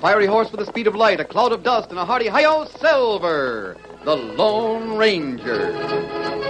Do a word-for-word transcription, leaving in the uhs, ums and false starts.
fiery horse with the speed of light, a cloud of dust, and a hearty hi-yo, Silver, the Lone Ranger.